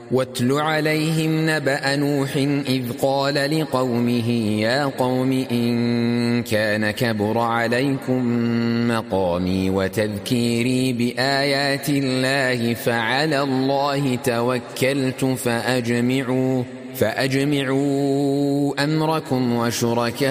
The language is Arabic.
واتل عليهم نبأ نوح إذ قال لقومه يا قوم إن كان كبر عليكم مقامي وتذكيري بآيات الله فعلى الله توكلت فأجمعوا أمركم وشركاءكم